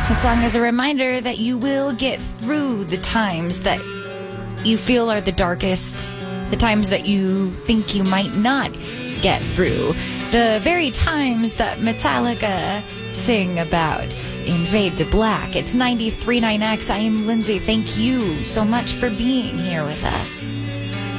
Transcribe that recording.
That song is a reminder that you will get through the times that you feel are the darkest, the times that you think you might not get through, the very times that Metallica sing about in Fade to Black. It's 93.9X. I am Lindsay. Thank you so much for being here with us.